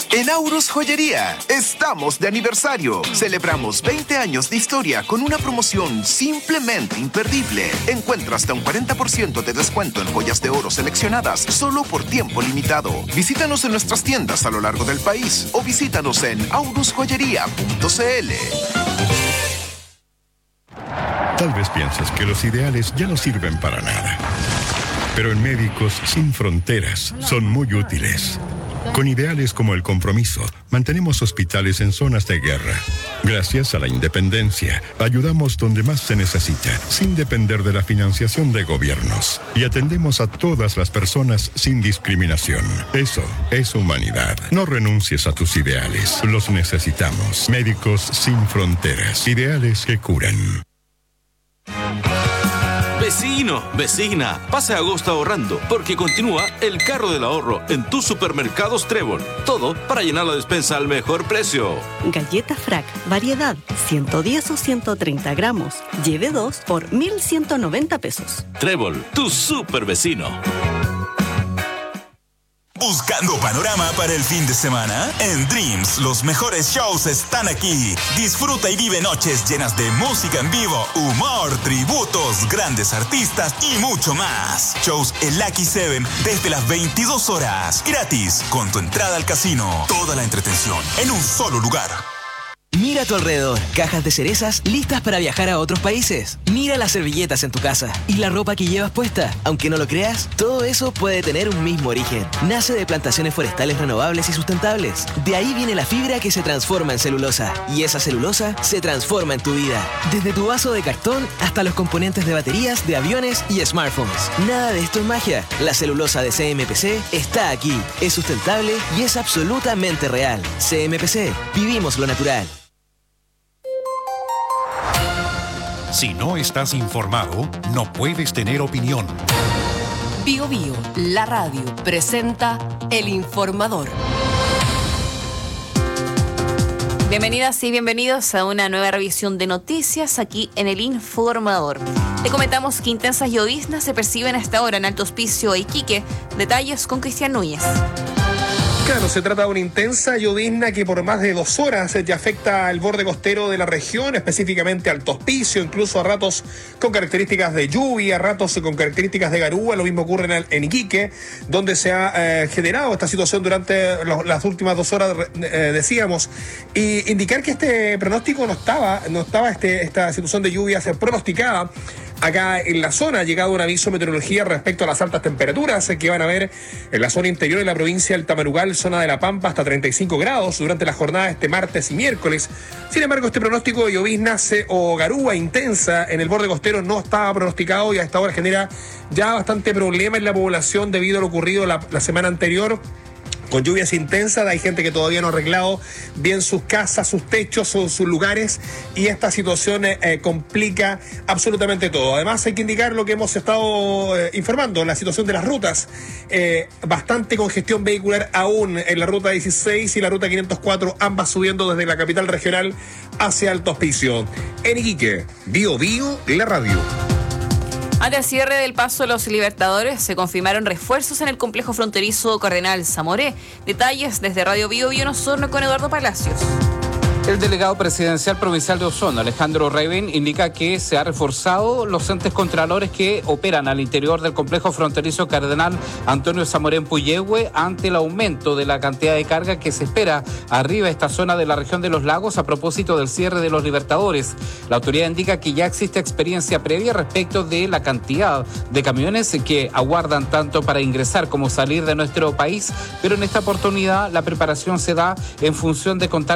En Aurus Joyería, estamos de aniversario. Celebramos 20 años de historia con una promoción simplemente imperdible. Encuentra hasta un 40% de descuento en joyas de oro seleccionadas solo por tiempo limitado. Visítanos en nuestras tiendas a lo largo del país o visítanos en aurusjoyería.cl. Tal vez piensas que los ideales ya no sirven para nada. Pero en Médicos Sin Fronteras son muy útiles. Con ideales como el compromiso, mantenemos hospitales en zonas de guerra. Gracias a la independencia, ayudamos donde más se necesita, sin depender de la financiación de gobiernos. Y atendemos a todas las personas sin discriminación. Eso es humanidad. No renuncies a tus ideales. Los necesitamos. Médicos Sin Fronteras. Ideales que curan. Vecino, vecina, pase agosto ahorrando, porque continúa el carro del ahorro en tus supermercados Trébol. Todo para llenar la despensa al mejor precio. Galleta Frac, variedad, 110 o 130 gramos. Lleve 2 por 1,190 pesos. Trébol, tu super vecino. ¿Buscando panorama para el fin de semana? En Dreams, los mejores shows están aquí. Disfruta y vive noches llenas de música en vivo, humor, tributos, grandes artistas y mucho más. Shows en Lucky 7 desde las 22 horas. Gratis, con tu entrada al casino. Toda la entretención en un solo lugar. Mira a tu alrededor, cajas de cerezas listas para viajar a otros países. Mira las servilletas en tu casa y la ropa que llevas puesta. Aunque no lo creas, todo eso puede tener un mismo origen. Nace de plantaciones forestales renovables y sustentables. De ahí viene la fibra que se transforma en celulosa. Y esa celulosa se transforma en tu vida. Desde tu vaso de cartón hasta los componentes de baterías, de aviones y smartphones. Nada de esto es magia. La celulosa de CMPC está aquí. Es sustentable y es absolutamente real. CMPC, vivimos lo natural. Si no estás informado, no puedes tener opinión. Bio Bio, la radio, presenta El Informador. Bienvenidas y bienvenidos a una nueva revisión de noticias aquí en El Informador. Te comentamos que intensas lloviznas se perciben a esta hora en Alto Hospicio e Iquique. Detalles con Cristian Núñez. Claro, se trata de una intensa llovizna que por más de 2 horas ya afecta al borde costero de la región, específicamente Alto Hospicio, incluso a ratos con características de lluvia, a ratos con características de garúa. Lo mismo ocurre en Iquique, donde se ha generado esta situación durante las últimas 2 horas, decíamos. Y indicar que este pronóstico no estaba esta situación de lluvia se pronosticaba. Acá en la zona ha llegado un aviso de meteorología respecto a las altas temperaturas que van a haber en la zona interior de la provincia del Tamarugal, zona de La Pampa, hasta 35 grados durante la jornada de este martes y miércoles. Sin embargo, este pronóstico de lloviznas o garúa intensa en el borde costero no estaba pronosticado y a esta hora genera ya bastante problema en la población debido a lo ocurrido la semana anterior. Con lluvias intensas, hay gente que todavía no ha arreglado bien sus casas, sus techos, sus lugares, y esta situación complica absolutamente todo. Además, hay que indicar lo que hemos estado informando, la situación de las rutas. Bastante congestión vehicular aún en la ruta 16 y la ruta 504, ambas subiendo desde la capital regional hacia Alto Hospicio. En Iquique, Bio Bio, la radio. Ante el cierre del paso de los Libertadores, se confirmaron refuerzos en el complejo fronterizo Cardenal Zamoré. Detalles desde Radio Bio Bio en Osorno con Eduardo Palacios. El delegado presidencial provincial de Osorno, Alejandro Raven, indica que se ha reforzado los entes contralores que operan al interior del complejo fronterizo Cardenal Antonio Zamoré en Puyehue ante el aumento de la cantidad de carga que se espera arriba de esta zona de la región de los lagos a propósito del cierre de los Libertadores. La autoridad indica que ya existe experiencia previa respecto de la cantidad de camiones que aguardan tanto para ingresar como salir de nuestro país, pero en esta oportunidad la preparación se da en función de contar